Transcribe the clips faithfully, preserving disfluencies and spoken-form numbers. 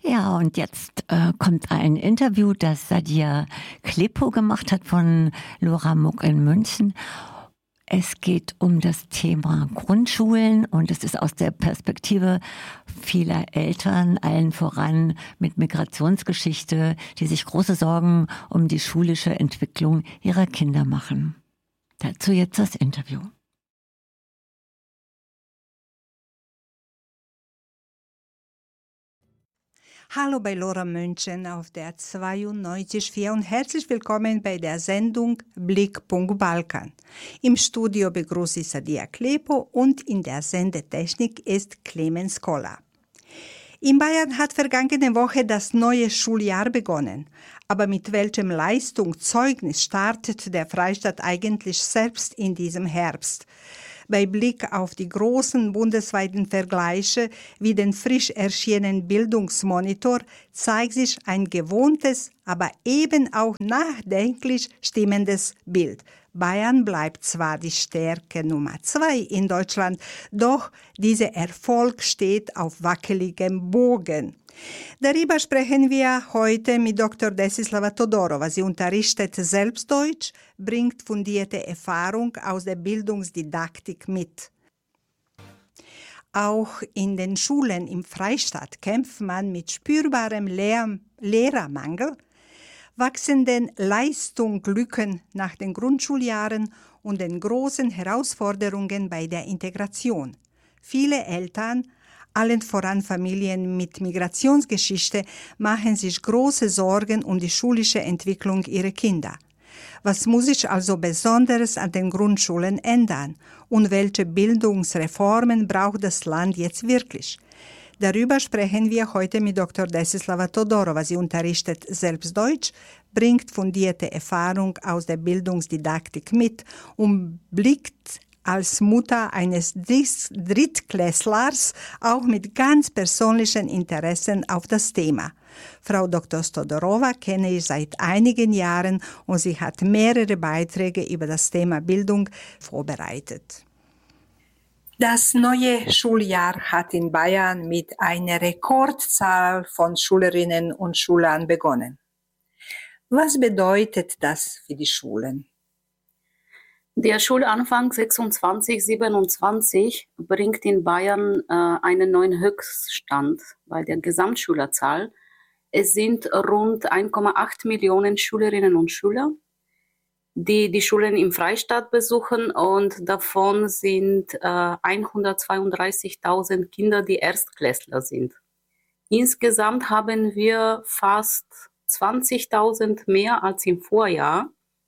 Ja, und jetzt äh, kommt ein Interview, das Sadia Klepo gemacht hat von Lora Muck in München. Es geht um das Thema Grundschulen und es ist aus der Perspektive vieler Eltern, allen voran mit Migrationsgeschichte, die sich große Sorgen um die schulische Entwicklung ihrer Kinder machen. Dazu jetzt das Interview. Hallo bei Lora München auf der zweiundneunzig Komma vier und herzlich willkommen bei der Sendung Blickpunkt Balkan. Im Studio begrüße ich Sadia Klepo und in der Sendetechnik ist Clemens Koller. In Bayern hat vergangene Woche das neue Schuljahr begonnen. Aber mit welchem Leistungszeugnis startet der Freistaat eigentlich selbst in diesem Herbst? Bei Blick auf die großen bundesweiten Vergleiche wie den frisch erschienenen Bildungsmonitor zeigt sich ein gewohntes, aber eben auch nachdenklich stimmendes Bild. Bayern bleibt zwar die Stärke Nummer zwei in Deutschland, doch dieser Erfolg steht auf wackeligem Boden. Darüber sprechen wir heute mit Doktor Desislava Todorova. Sie unterrichtet selbst Deutsch, bringt fundierte Erfahrung aus der Bildungsdidaktik mit. Auch in den Schulen im Freistaat kämpft man mit spürbarem Lehr- Lehrermangel, wachsenden Leistungslücken nach den Grundschuljahren und den großen Herausforderungen bei der Integration. Viele Eltern, allen voran Familien mit Migrationsgeschichte, machen sich große Sorgen um die schulische Entwicklung ihrer Kinder. Was muss sich also Besonderes an den Grundschulen ändern? Und welche Bildungsreformen braucht das Land jetzt wirklich? Darüber sprechen wir heute mit Doktor Desislava Todorova. Sie unterrichtet selbst Deutsch, bringt fundierte Erfahrung aus der Bildungsdidaktik mit und blickt als Mutter eines Drittklässlers auch mit ganz persönlichen Interessen auf das Thema. Frau Doktor Todorova kenne ich seit einigen Jahren und sie hat mehrere Beiträge über das Thema Bildung vorbereitet. Das neue Schuljahr hat in Bayern mit einer Rekordzahl von Schülerinnen und Schülern begonnen. Was bedeutet das für die Schulen? Der Schulanfang sechsundzwanzig siebenundzwanzig bringt in Bayern äh, einen neuen Höchststand bei der Gesamtschülerzahl. Es sind rund eins Komma acht Millionen Schülerinnen und Schüler, die die Schulen im Freistaat besuchen, und davon sind äh, hundertzweiunddreißigtausend Kinder, die Erstklässler sind. Insgesamt haben wir fast zwanzigtausend mehr als im Vorjahr.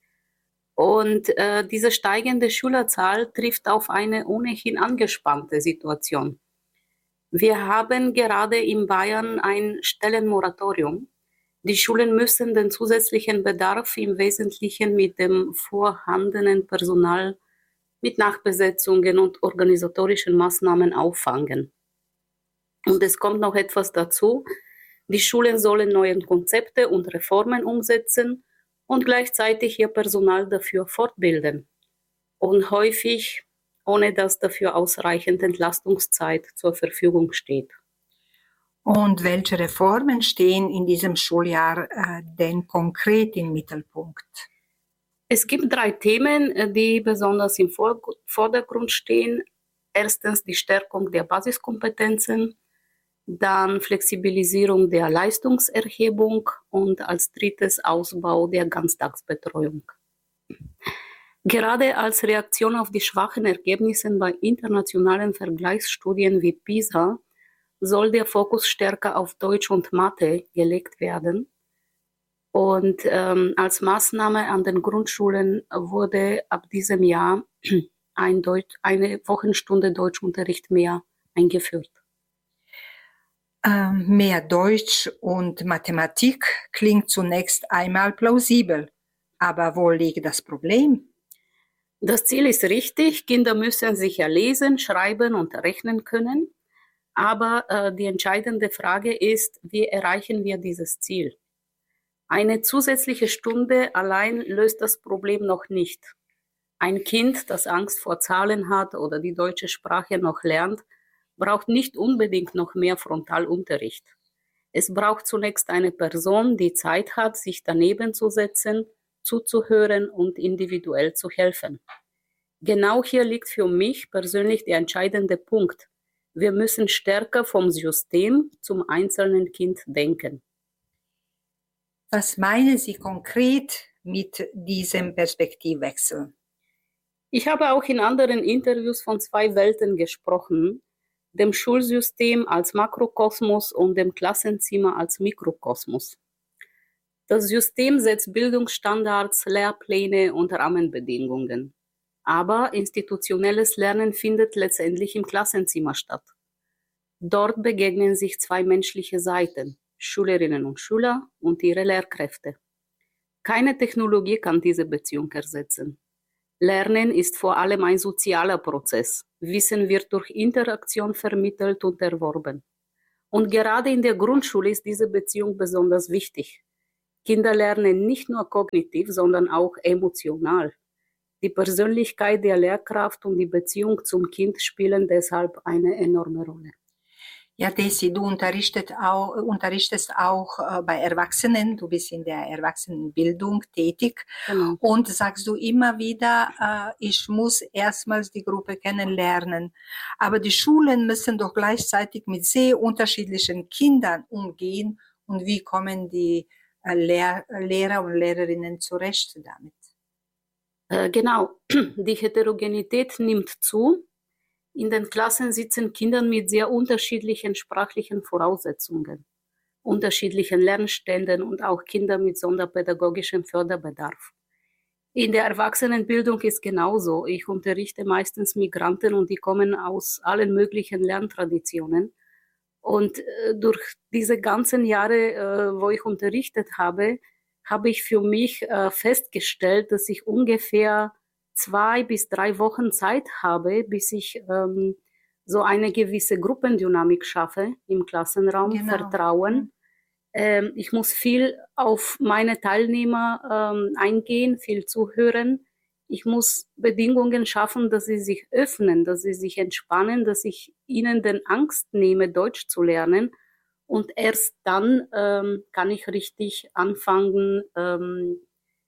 Und äh, diese steigende Schülerzahl trifft auf eine ohnehin angespannte Situation. Wir haben gerade in Bayern ein Stellenmoratorium. Die Schulen müssen den zusätzlichen Bedarf im Wesentlichen mit dem vorhandenen Personal, mit Nachbesetzungen und organisatorischen Maßnahmen auffangen. Und es kommt noch etwas dazu. Die Schulen sollen neue Konzepte und Reformen umsetzen und gleichzeitig ihr Personal dafür fortbilden. Und häufig, ohne dass dafür ausreichend Entlastungszeit zur Verfügung steht. Und welche Reformen stehen in diesem Schuljahr äh, denn konkret im Mittelpunkt? Es gibt drei Themen, die besonders im Vordergrund stehen. Erstens die Stärkung der Basiskompetenzen, dann Flexibilisierung der Leistungserhebung und als drittes Ausbau der Ganztagsbetreuung. Gerade als Reaktion auf die schwachen Ergebnisse bei internationalen Vergleichsstudien wie PISA soll der Fokus stärker auf Deutsch und Mathe gelegt werden. Und ähm, als Maßnahme an den Grundschulen wurde ab diesem Jahr ein Deutsch, eine Wochenstunde Deutschunterricht mehr eingeführt. Ähm, mehr Deutsch und Mathematik klingt zunächst einmal plausibel. Aber wo liegt das Problem? Das Ziel ist richtig. Kinder müssen sicher lesen, schreiben und rechnen können. Aber äh, die entscheidende Frage ist, wie erreichen wir dieses Ziel? Eine zusätzliche Stunde allein löst das Problem noch nicht. Ein Kind, das Angst vor Zahlen hat oder die deutsche Sprache noch lernt, braucht nicht unbedingt noch mehr Frontalunterricht. Es braucht zunächst eine Person, die Zeit hat, sich daneben zu setzen, zuzuhören und individuell zu helfen. Genau hier liegt für mich persönlich der entscheidende Punkt. Wir müssen stärker vom System zum einzelnen Kind denken. Was meinen Sie konkret mit diesem Perspektivwechsel? Ich habe auch in anderen Interviews von zwei Welten gesprochen, dem Schulsystem als Makrokosmos und dem Klassenzimmer als Mikrokosmos. Das System setzt Bildungsstandards, Lehrpläne und Rahmenbedingungen. Aber institutionelles Lernen findet letztendlich im Klassenzimmer statt. Dort begegnen sich zwei menschliche Seiten, Schülerinnen und Schüler und ihre Lehrkräfte. Keine Technologie kann diese Beziehung ersetzen. Lernen ist vor allem ein sozialer Prozess. Wissen wird durch Interaktion vermittelt und erworben. Und gerade in der Grundschule ist diese Beziehung besonders wichtig. Kinder lernen nicht nur kognitiv, sondern auch emotional. Die Persönlichkeit der Lehrkraft und die Beziehung zum Kind spielen deshalb eine enorme Rolle. Ja, Desi, du unterrichtest auch, unterrichtest auch äh, bei Erwachsenen, du bist in der Erwachsenenbildung tätig, genau. Und sagst du immer wieder, äh, ich muss erstmals die Gruppe kennenlernen. Aber die Schulen müssen doch gleichzeitig mit sehr unterschiedlichen Kindern umgehen. Und wie kommen die äh, Lehr- Lehrer und Lehrerinnen zurecht damit? Äh, genau, die Heterogenität nimmt zu. In den Klassen sitzen Kinder mit sehr unterschiedlichen sprachlichen Voraussetzungen, unterschiedlichen Lernständen und auch Kinder mit sonderpädagogischem Förderbedarf. In der Erwachsenenbildung ist genauso. Ich unterrichte meistens Migranten und die kommen aus allen möglichen Lerntraditionen. Und äh, durch diese ganzen Jahre, äh, wo ich unterrichtet habe, habe ich für mich äh, festgestellt, dass ich ungefähr zwei bis drei Wochen Zeit habe, bis ich ähm, so eine gewisse Gruppendynamik schaffe im Klassenraum, genau. Vertrauen. Ähm, ich muss viel auf meine Teilnehmer ähm, eingehen, viel zuhören. Ich muss Bedingungen schaffen, dass sie sich öffnen, dass sie sich entspannen, dass ich ihnen den Angst nehme, Deutsch zu lernen. Und erst dann ähm, kann ich richtig anfangen, ähm,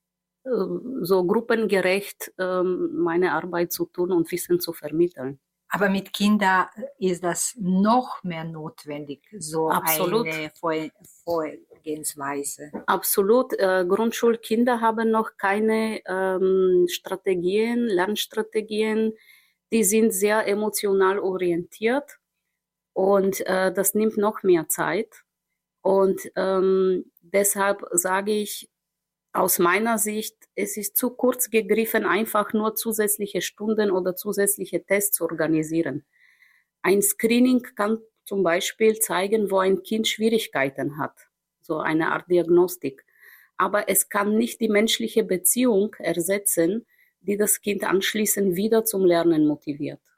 so gruppengerecht ähm, meine Arbeit zu tun und Wissen zu vermitteln. Aber mit Kindern ist das noch mehr notwendig, so Absolut. Eine Vor- Vorgehensweise. Absolut. Äh, Grundschulkinder haben noch keine ähm, Strategien, Lernstrategien. Die sind sehr emotional orientiert und äh, das nimmt noch mehr Zeit. Und ähm, deshalb sage ich, aus meiner Sicht, es ist zu kurz gegriffen, einfach nur zusätzliche Stunden oder zusätzliche Tests zu organisieren. Ein Screening kann zum Beispiel zeigen, wo ein Kind Schwierigkeiten hat, so eine Art Diagnostik. Aber es kann nicht die menschliche Beziehung ersetzen, die das Kind anschließend wieder zum Lernen motiviert.